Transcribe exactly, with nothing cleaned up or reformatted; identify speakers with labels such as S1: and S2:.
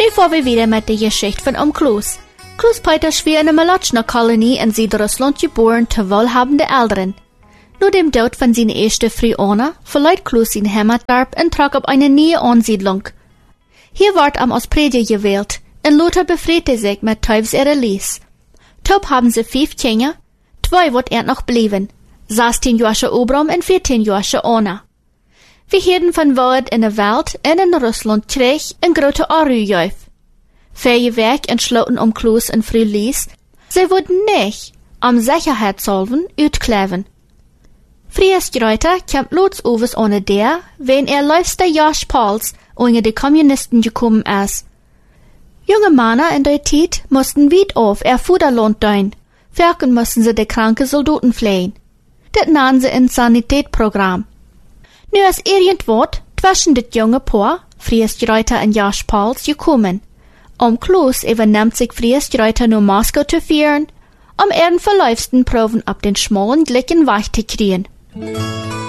S1: Nu fahren wir wieder mit der Geschichte von Om Kloos. Kloos Peter schwer in einer Malotschner-Kolonie in Südrussland geboren zu wohlhabenden Eltern. Nach dem Tod von seiner ersten Frau verließ Kloos sein Heimatdorf und trug auf eine neue Ansiedlung. Hier ward am als Prediger gewählt, und Lothar befreite sich mit Teufels ihrer Lies. Taub haben sie fünf Kinder, zwei wird er noch blieben, sechzehn Jahre Obram und vierzehn Jahre Anna. Wir hören von Wort in der Welt und in Russland kreeg een grote Arrujuif. Vier Werk entschloten Om Kloos en Frau Lies, sie wurden nicht am Sicherheitshalven uitkleven. Friest Reuter kämpft loodsovers ohne der, wenn er leufste Jasch Pauls unter die Kommunisten gekommen ist. Junge Männer in der Zeit mussten weit auf ihr Futterland tun, verken mussten sie die kranke Soldaten pflegen. Das nahmen sie in Sanitätsprogramm. Nu ist irgendwas zwischen das junge Paar, Friest Reuter und Jasch Pauls, gekommen. Om Kloos übernimmt sich Friest Reuter nur Moskau zu führen, um ihren verläufsten Proben ab den schmalen Glicken weich zu kriegen.